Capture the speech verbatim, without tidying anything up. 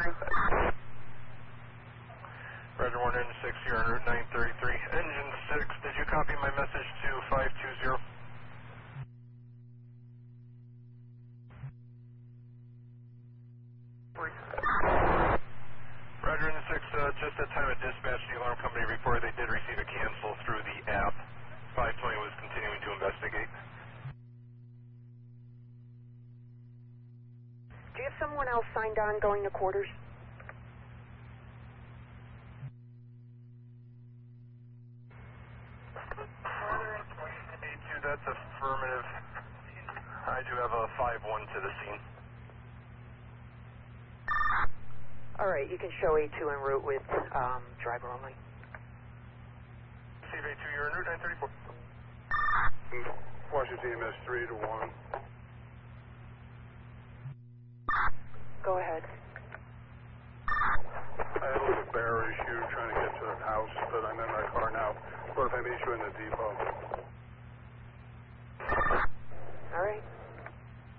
Roger, one engine six, you're on Route nine thirty-three. Engine six, did you copy my message to five two zero? Roger, engine six, uh, just at time of dispatch, the alarm company reported they did receive a cancel through the app. five twenty was continuing to investigate. Do you have someone else signed on going to quarters? That's affirmative. I do have a five one to the scene. All right, you can show A two en route with um, driver only. Receive A two, you're en route nine thirty-four. Washington E M S three to one. Go ahead. I had a little bear issue trying to get to the house, but I'm in my car now. What if I meet you in the depot?